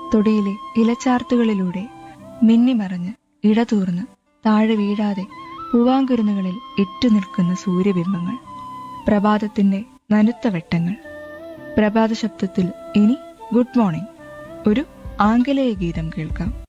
തൊടിയിലെ ഇലച്ചാർത്തുകളിലൂടെ മിന്നിമറഞ്ഞ് ഇടതൂർന്ന് താഴെ വീഴാതെ പൂവാങ്കുരുന്നുകളിൽ ഇറ്റുനിൽക്കുന്ന സൂര്യബിംബങ്ങൾ, പ്രഭാതത്തിന്റെ നനുത്ത വെട്ടങ്ങൾ. പ്രഭാത ശബ്ദത്തിൽ ഇനി ഗുഡ് മോർണിംഗ്, ഒരു ആംഗലേയ ഗീതം കേൾക്കാം.